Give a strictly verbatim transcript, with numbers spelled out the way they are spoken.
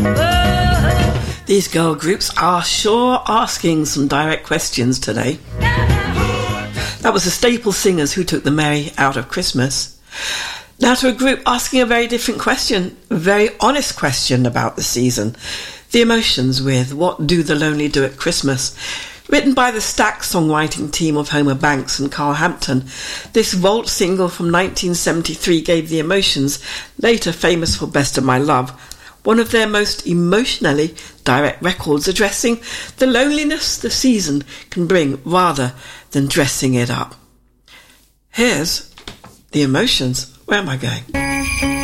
These girl groups are sure asking some direct questions today. That was the Staple Singers Who Took the Merry Out of Christmas. Now to a group asking a very different question, a very honest question about the season. The Emotions with What Do the Lonely Do at Christmas? Written by the Stax songwriting team of Homer Banks and Carl Hampton, this Volt single from nineteen seventy-three gave The Emotions, later famous for Best of My Love, one of their most emotionally direct records addressing the loneliness the season can bring rather than dressing it up. Here's The Emotions. Where am I going?